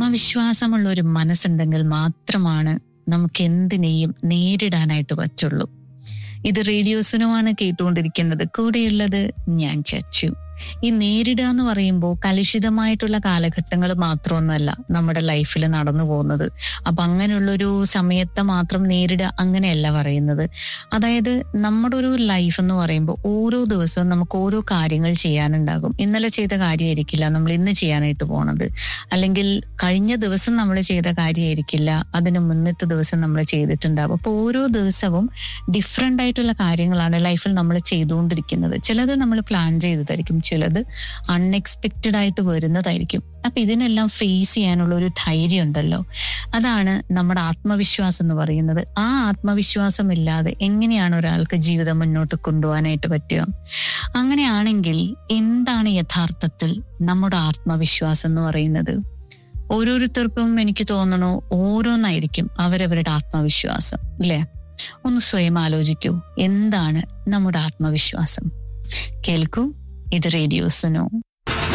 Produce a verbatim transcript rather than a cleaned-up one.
ആത്മവിശ്വാസമുള്ള ഒരു മനസ്സുണ്ടെങ്കിൽ മാത്രമാണ് നമുക്ക് എന്തിനേയും നേരിടാനായിട്ട് പറ്റുള്ളൂ. ഇത് റേഡിയോ സുനോയാണ് കേട്ടുകൊണ്ടിരിക്കുന്നത്. കൂടെയുള്ളത് ഞാൻ ചച്ചു. ഈ നേരിടുക എന്ന് പറയുമ്പോൾ കലുഷിതമായിട്ടുള്ള കാലഘട്ടങ്ങൾ മാത്രമൊന്നുമല്ല നമ്മുടെ ലൈഫിൽ നടന്നു പോകുന്നത്. അപ്പൊ അങ്ങനെയുള്ളൊരു സമയത്തെ മാത്രം നേരിടുക അങ്ങനെയല്ല പറയുന്നത്. അതായത് നമ്മുടെ ഒരു ലൈഫ് എന്ന് പറയുമ്പോൾ ഓരോ ദിവസവും നമുക്ക് ഓരോ കാര്യങ്ങൾ ചെയ്യാനുണ്ടാകും. ഇന്നലെ ചെയ്ത കാര്യമായിരിക്കില്ല നമ്മൾ ഇന്ന് ചെയ്യാനായിട്ട് പോണത്, അല്ലെങ്കിൽ കഴിഞ്ഞ ദിവസം നമ്മൾ ചെയ്ത കാര്യമായിരിക്കില്ല അതിന് മുന്നത്തെ ദിവസം നമ്മൾ ചെയ്തിട്ടുണ്ടാകും. അപ്പൊ ഓരോ ദിവസവും ഡിഫറെന്റ് ആയിട്ടുള്ള കാര്യങ്ങളാണ് ലൈഫിൽ നമ്മൾ ചെയ്തുകൊണ്ടിരിക്കുന്നത്. ചിലത് നമ്മൾ പ്ലാൻ ചെയ്തതായിരിക്കും, ചിലത് അൺഎക്സ്പെക്റ്റഡ് ആയിട്ട് വരുന്നതായിരിക്കും. അപ്പൊ ഇതിനെല്ലാം ഫേസ് ചെയ്യാനുള്ള ഒരു ധൈര്യം ഉണ്ടല്ലോ, അതാണ് നമ്മുടെ ആത്മവിശ്വാസം എന്ന് പറയുന്നത്. ആ ആത്മവിശ്വാസം ഇല്ലാതെ എങ്ങനെയാണ് ഒരാൾക്ക് ജീവിതം മുന്നോട്ട് കൊണ്ടുപോകാനായിട്ട് പറ്റുക? അങ്ങനെയാണെങ്കിൽ എന്താണ് യഥാർത്ഥത്തിൽ നമ്മുടെ ആത്മവിശ്വാസം എന്ന് പറയുന്നത്? ഓരോരുത്തർക്കും എനിക്ക് തോന്നണു ഓരോന്നായിരിക്കും അവരവരുടെ ആത്മവിശ്വാസം, അല്ലേ? ഒന്ന് സ്വയം ആലോചിക്കൂ, എന്താണ് നമ്മുടെ ആത്മവിശ്വാസം? കേൾക്കൂ, ഇത് റേഡിയോ സുനോ.